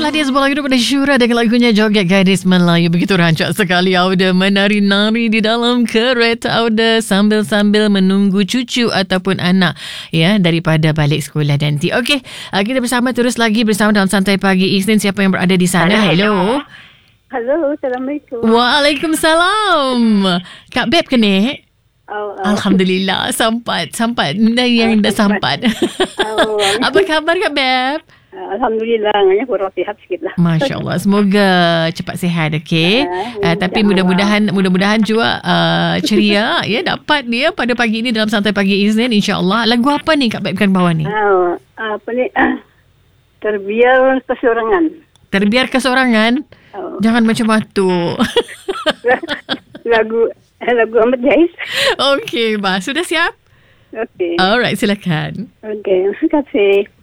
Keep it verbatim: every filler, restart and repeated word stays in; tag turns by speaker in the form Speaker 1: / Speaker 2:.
Speaker 1: itulah dia sebuah lagu daripada Syura dengan lagunya Joget Gadis Melayu. Begitu rancak sekali Auda menari-nari di dalam kereta Auda sambil-sambil menunggu cucu ataupun anak ya daripada balik sekolah nanti. Okey, uh, kita bersama terus lagi bersama dalam Santai Pagi Isnin. Siapa yang berada di sana? Hello.
Speaker 2: Hello, Assalamualaikum.
Speaker 1: Waalaikumsalam. Kak Beb ke ni?
Speaker 2: Oh, oh.
Speaker 1: Alhamdulillah sampat sampat dari yang dah sampat.
Speaker 2: Oh,
Speaker 1: Apa khabar Kak Beb?
Speaker 2: Alhamdulillah, hanya kurang sihat sikit lah.
Speaker 1: Masya Allah, semoga cepat sihat, okey. Uh, uh, tapi mudah-mudahan mudah-mudahan juga uh, ceria ya dapat dia pada pagi ini dalam Santai Pagi Isnin insya-Allah. Lagu apa ni Kak Beb kan bawah ni?
Speaker 2: Oh, apa ni? Terbiar kesorangan.
Speaker 1: Terbiar kesorangan.
Speaker 2: Oh.
Speaker 1: Jangan macam tu.
Speaker 2: lagu lagu Ahmad Jais.
Speaker 1: Okey, bah, sudah siap?
Speaker 2: Okey.
Speaker 1: Alright, silakan.
Speaker 2: Okey, terima kasih.